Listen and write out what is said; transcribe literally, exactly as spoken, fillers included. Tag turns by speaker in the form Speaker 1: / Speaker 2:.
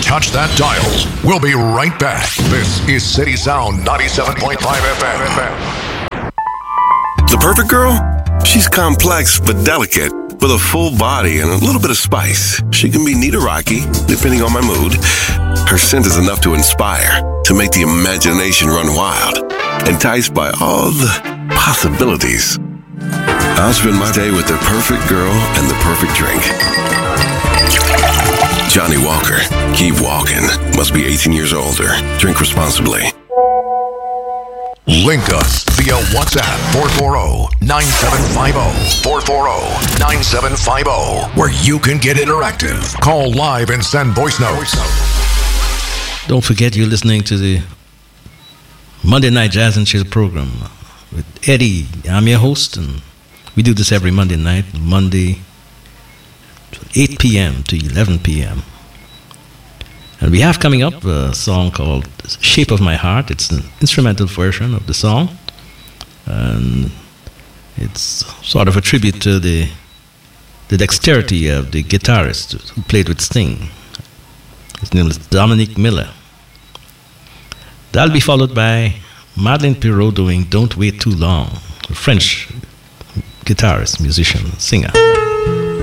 Speaker 1: touch that dial. We'll be right back. This is City Sound ninety-seven point five F M.
Speaker 2: The perfect girl? She's complex but delicate, with a full body and a little bit of spice. She can be neat or rocky, depending on my mood. Her scent is enough to inspire, to make the imagination run wild, enticed by all the possibilities. I'll spend my day with the perfect girl and the perfect drink. Johnny Walker. Keep walking. Must be eighteen years older. Drink responsibly.
Speaker 1: Link us via WhatsApp four four zero, nine seven five zero, four four zero, nine seven five zero, where you can get interactive. Call live and send voice notes.
Speaker 3: Don't forget you're listening to the Monday Night Jazz and Chill program with Eddie. I'm your host, and we do this every Monday night, Monday, eight p.m. to eleven p.m. And we have coming up a song called Shape of My Heart. It's an instrumental version of the song. And it's sort of a tribute to the the dexterity of the guitarist who played with Sting. His name is Dominic Miller. That'll be followed by Madeleine Pirot doing Don't Wait Too Long, a French guitarist, musician, singer.